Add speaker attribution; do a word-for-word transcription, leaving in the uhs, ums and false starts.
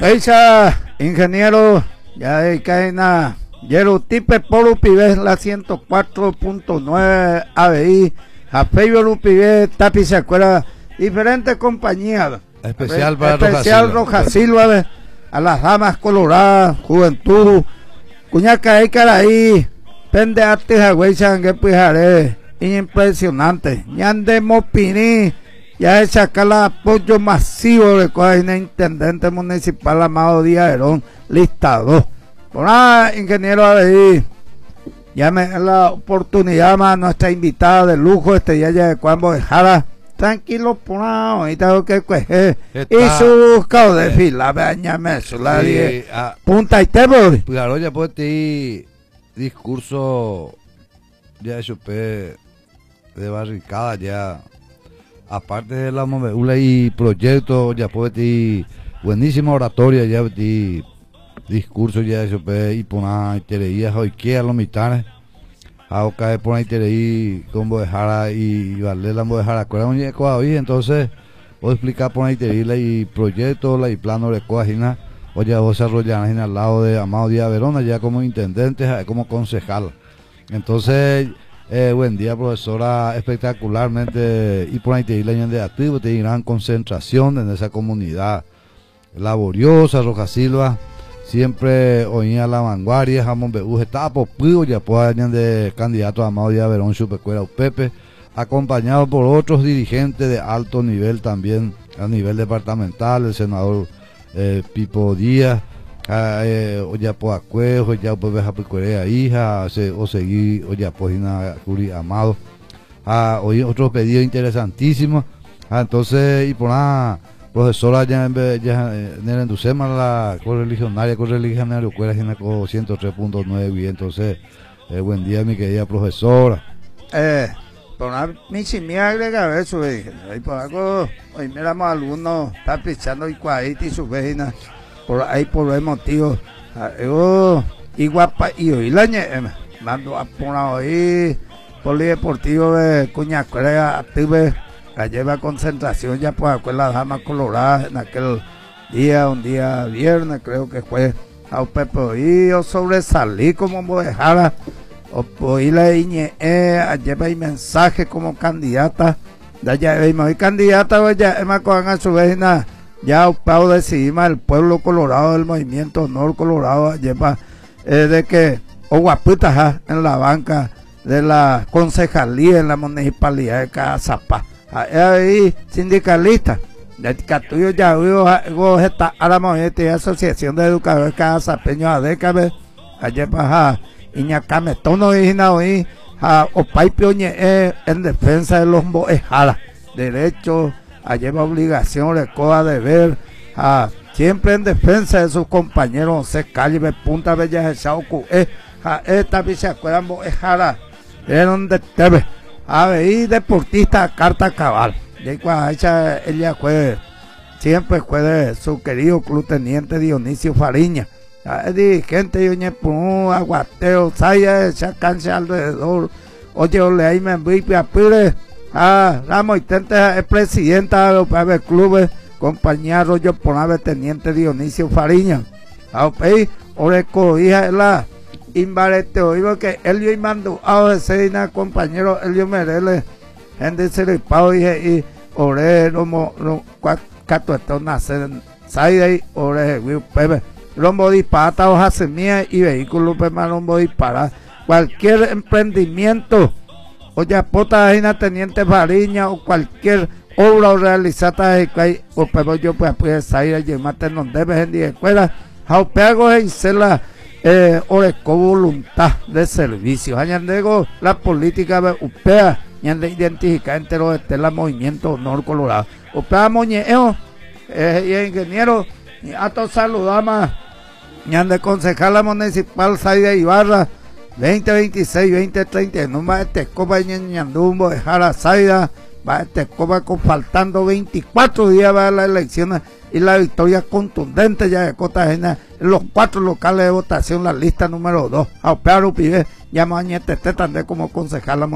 Speaker 1: Peisa, ingeniero, ya de cadena, Yerotipe por Upibé, la ciento cuatro punto nueve A B I, a Feyo Upibé, Tapi se acuerda, diferentes compañías.
Speaker 2: Especial para
Speaker 1: Especial Roja Silva, Roja Silva, a las damas coloradas, juventud, cuñaca y caraí, pende arte jagüey sangue pujaré, impresionante, ñande mopini. Ya es sacar el apoyo masivo de el intendente municipal Amado Díaz Herón, listado. Por nada, ingeniero A B I, ya me da la oportunidad más nuestra invitada de lujo este día ya de Cuambo de Jara. Tranquilo, por nada, ahorita tengo que coger. Y su buscado de fila, bañame, su la sí, ah, punta y te voy.
Speaker 2: Claro, ya puede tener discurso ya de chupé de barricada ya. Aparte de la movedura y proyectos, ya puede tener buenísima oratoria, ya puede discurso ya eso puede y poner tereías hoy que a los mitades a caer por ahí tereí como dejara y valer la dejara acuerdan un yeco hoy entonces puedo explicar por ahí tereíla y proyectos la y plano de coagina o ya vos desarrollar al lado de Amado Díaz Verona ya como intendente como concejal entonces Eh, buen día, profesora, espectacularmente y por ahí te di de activo, te di gran concentración en esa comunidad laboriosa, Roja Silva, siempre oía la vanguardia, jamón beú, estaba por pido, ya pues de candidato a Amado Díaz Verón, Chupecuera Upepe, acompañado por otros dirigentes de alto nivel también, a nivel departamental, el senador eh, Pipo Díaz, Eh, o ya pues acuejo, ya pues veja picorea hija, se, o seguir, o ya pues una curi amado, ah, hoy otro pedido interesantísimo, ah, entonces y por nada, profesora ya en vez ya en el entusiasma la correligionaria, correligionario cuera con ciento tres punto nueve, entonces eh, buen día mi querida profesora.
Speaker 1: Eh, por una mi simia agrega eso, ahí por algo, hoy miramos a algunos, está pichando y cuadrita y su vecina. Por ahí por el motivo yo igual y hoy la mando a poner hoy polideportivo de Cuñacuera active la lleva concentración ya pues con las damas coloradas en aquel día un día viernes creo que fue a Pepe y yo sobresalí como dejara o hoy la iñe lleva el mensaje como candidata ya ya hoy candidata ya es más con a su vez nada ya optado decidimos el pueblo colorado del movimiento Honor Colorado lleva eh, de que o guapitas en la banca de la concejalía en la municipalidad de Cazapá ahí sindicalista de Catuyo ya hubo esta a la movimiento asociación de educadores cazapeños a décadas allá para Iñacame tono original hoy a Opaipio en defensa de los boejaras derechos a lleva obligación, recoja deber, a siempre en defensa de sus compañeros, se calle, punta bella de Chaucu, eh, a esta vez se acuerdan, ejara, de donde debe, a ver, deportista, carta cabal, de cuando ella fue, siempre fue de su querido club teniente Dionisio Fariña, a dirigente de Oñepú, Aguateo, Saya, esa cancha alrededor, oye, ole ahí me envíe a Pire. Ah, Ramos Itente es presidenta de los clubes, compañía Arroyo Ponave, teniente Dionisio Fariña. A Opey, Oreco, hija de la Invarete, oído que Elio y Mando, a Cedina, compañero Elio Mereles, gente Seripao, y Ore, Romo, Cato, esto nace, Saida y Ore, Pepe, Rombo disparata, hoja semilla y vehículo, Pepe, Rombo dispara, cualquier emprendimiento. O ya pota de teniente Fariña o cualquier obra o realizada de que o pero yo pues puede salir allí mate no debe en día escuela a pego en la eh oreco voluntad de servicio añandego la política de upea ñande identificar entero este la movimiento Honor Colorado upea moñeo eh y ingeniero a todos saludamos ñande concejala municipal Saida Ibarra veinte veintiséis, veinte treinta, no más este copa ñandumbo de Jara Saida, va este copa con faltando veinticuatro días para las elecciones y la victoria contundente ya de Cotagena en los cuatro locales de votación, la lista número dos. A Opero Pide, llama a Ñete Tetandé como concejala.